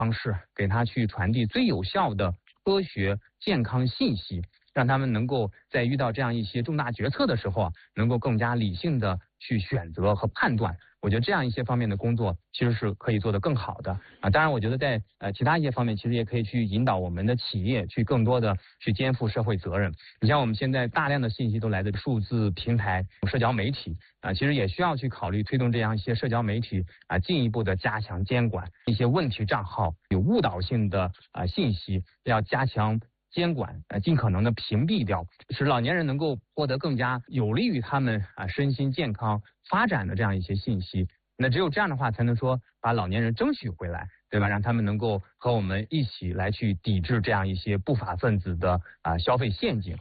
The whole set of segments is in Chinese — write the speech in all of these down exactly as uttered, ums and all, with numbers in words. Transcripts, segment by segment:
方式，给他去传递最有效的科学健康信息，让他们能够在遇到这样一些重大决策的时候啊，能够更加理性的去选择和判断。我觉得这样一些方面的工作其实是可以做得更好的啊。当然，我觉得在呃其他一些方面，其实也可以去引导我们的企业去更多的去肩负社会责任。你像我们现在大量的信息都来自数字平台、社交媒体啊，其实也需要去考虑推动这样一些社交媒体啊进一步的加强监管，一些问题账号有误导性的啊信息要加强监管，呃，尽可能的屏蔽掉，使老年人能够获得更加有利于他们啊身心健康发展的这样一些信息。那只有这样的话，才能说把老年人争取回来，对吧？让他们能够和我们一起来去抵制这样一些不法分子的啊消费陷阱。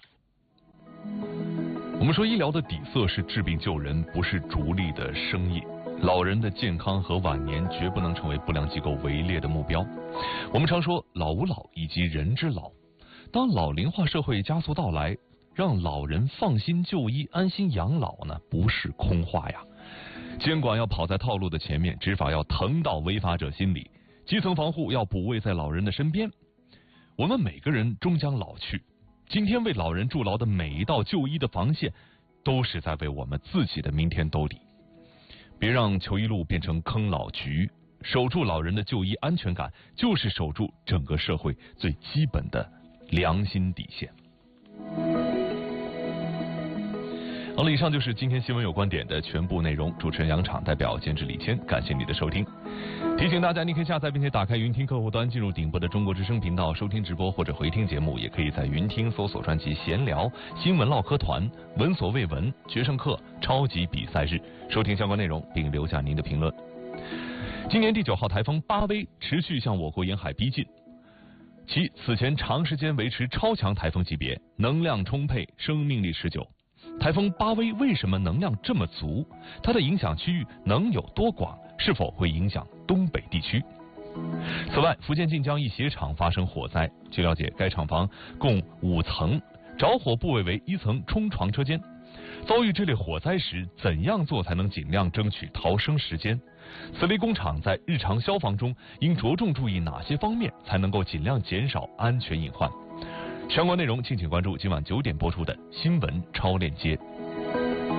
我们说，医疗的底色是治病救人，不是逐利的生意。老人的健康和晚年绝不能成为不良机构围猎的目标。我们常说老吾老以及人之老。当老龄化社会加速到来，让老人放心就医、安心养老呢，不是空话呀。监管要跑在套路的前面，执法要疼到违法者心里，基层防护要补位在老人的身边。我们每个人终将老去，今天为老人筑牢的每一道就医的防线，都是在为我们自己的明天兜底。别让求医路变成坑老局，守住老人的就医安全感，就是守住整个社会最基本的良心底线。好了，以上就是今天新闻有观点的全部内容。主持人杨昶，代表监制李谦，感谢你的收听。提醒大家，您可以下载并且打开云听客户端，进入顶播的中国之声频道收听直播或者回听节目，也可以在云听搜索专辑闲聊、新闻唠嗑团、闻所未闻、决胜课、超级比赛日收听相关内容，并留下您的评论。今年第九号台风巴威持续向我国沿海逼近，其此前长时间维持超强台风级别，能量充沛，生命力持久。台风巴威为什么能量这么足？它的影响区域能有多广？是否会影响东北地区？此外，福建晋江一鞋厂发生火灾，据了解，该厂房共五层，着火部位为一层冲床车间。遭遇这类火灾时，怎样做才能尽量争取逃生时间？此类工厂在日常消防中应着重注意哪些方面，才能够尽量减少安全隐患？相关内容敬请关注今晚九点播出的新闻超链接。